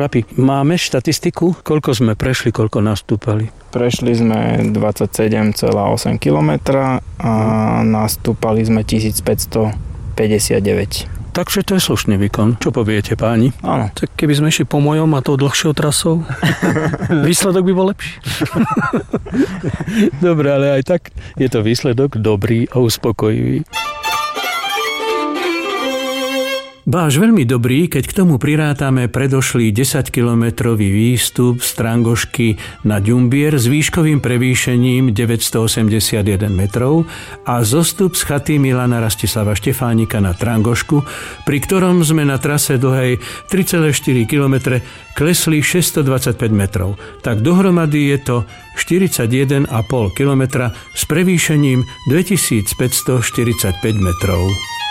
chlapi, máme štatistiku? Koľko sme prešli, koľko nastúpali? Prešli sme 27,8 km a nastúpali sme 1559. Takže to je slušný výkon. Čo poviete, páni? Áno. Tak keby sme išli po mojom a tou dlhšou trasou, výsledok by bol lepší. Dobre, ale aj tak je to výsledok dobrý a uspokojivý. Báš veľmi dobrý, keď k tomu prirátame predošlý 10-kilometrový výstup z Trangošky na Ďumbier s výškovým prevýšením 981 metrov a zostup z chaty Milana Rastislava Štefánika na Trangošku, pri ktorom sme na trase dlhej 3,4 km klesli 625 metrov. Tak dohromady je to 41,5 km s prevýšením 2545 metrov.